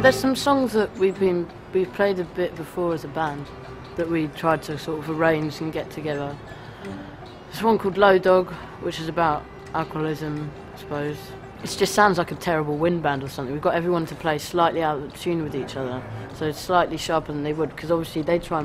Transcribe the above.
There's some songs that we've played a bit before as a band that we tried to sort of arrange and get together. There's one called Low Dog, which is about alcoholism, I suppose. It just sounds like a terrible wind band or something. We've got everyone to play slightly out of tune with each other, so it's slightly sharper than they would, because obviously they try and